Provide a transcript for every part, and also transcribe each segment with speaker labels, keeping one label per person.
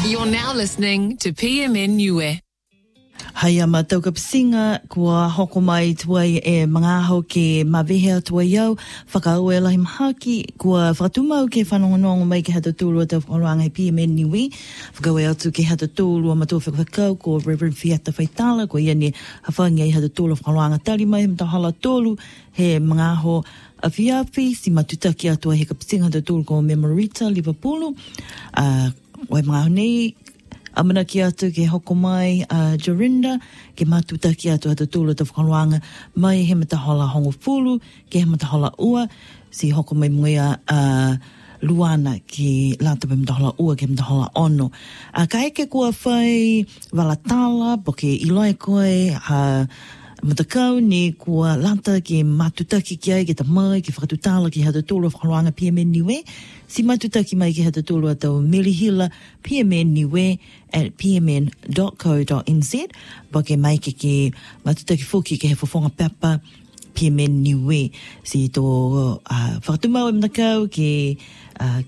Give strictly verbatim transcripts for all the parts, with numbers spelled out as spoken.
Speaker 1: You're now listening to P M N Niue.
Speaker 2: Hai ama tau ka pisinga kua hoko mai tuai e mga aho ke mawehea tuai au whakaau e lahi mahaki kua whakatumau ke whanongonongo mai ke hata tūlua tau whakaroanga e P M N Niue whakau e atu ke hata tūlua matua whakakau ko Reverend Fiata Whaitala ko iani hawhangi e hata tūlua whakaroanga tali mai he mtahala tōlu he mga aho a whiawhi si matutaki atua he ka pisinga hata tūlua ko Memorita Liverpool uh, wai mga aho nei amana ki atu ke hoko mai uh, Jorinda, ke matuta ki atu hata tūla ta whakaroanga mai he matahola hongo fulu, ke he matahola ua, si hoko mai mwea uh, Luana ki lata me matahola ua, ke matahola ono. Uh, ka eke kua whai walatala, po ke iloi koe, uh, matakau ni kua lata ke matutaki ki ai, ke ta mai, ke whakatutala ki hata tūla whakaroanga P M N Niue, si matutaki mai ki hata tūlua tau Melihila P M N Niue at p m n dot co dot n z ba ke mai ke ke matutaki fuki ke he whawhonga pepa P M N Niue si tō uh, whakatumau e mnakau ke uh,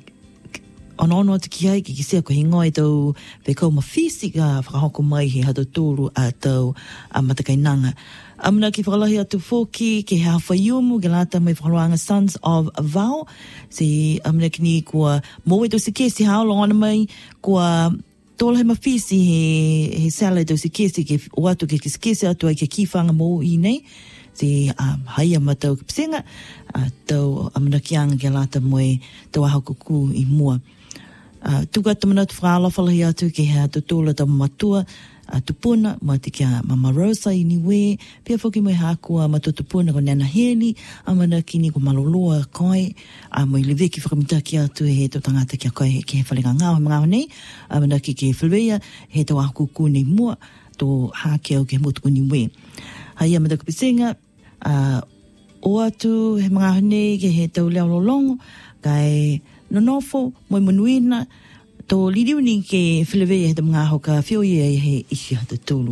Speaker 2: ono atu ki ai ke ki sea ko hingoi tau whekau mawhisi ka whakahoko mai he hata tūlu a tau a matakainanga. Amana ki whakalahi atu fōki ke he hawhaiumu ke lata mai whakaroanga Sons of Val si amana ki ni kua moe tau si kesi haolongana mai kua tōla he mawhisi he, he sala tau si kesi ke o atu ke kesi kesi atu ai ke kifanga mo i nei si um, hai ama tau ka pisenga uh, tau amana ki anga ke lata moe tau aha kuku i mua. Uh, tuka tamana tu whaalawhalahi atu ke hea tu tōla tau matua uh, tupuna, ma te kia Mama Rosa i niwe, pia whoki mai hākua matua tupuna ko Nana Heli, amana kini ko maloloa koe, uh, mai le veki whakamita ki atu he tau tangata kia koe he ke he whalenga ngāo he mga nei, amana ki ke whaleia he tau akuku nei mua, tō hāke au ke mutuku niwe. Hai amata ka pisenga, uh, o atu he mga nei ke he tau leo lolongo, kai nonofo, moi manuina, tō liriuni ke whilewea he ta mga hoka whioia he ishi hata tūlu.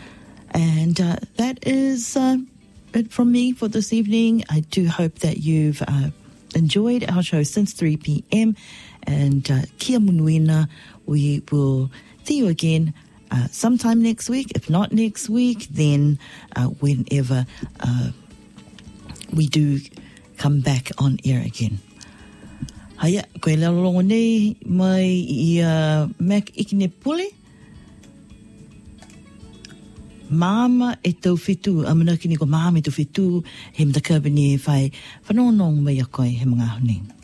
Speaker 2: And uh, that is uh, it from me for this evening. I do hope that you've uh, enjoyed our show since three p m and uh, kia manuina. We will see you again uh, sometime next week. If not next week, then uh, whenever uh, we do come back on air again. Haia, koe lalolongo nei mai i uh, Mac Ikine Pule. Mama e tau whitu, amana kini ko mama e tau whitu, he mtakabini e whai whanonong mai a koe he mga honei.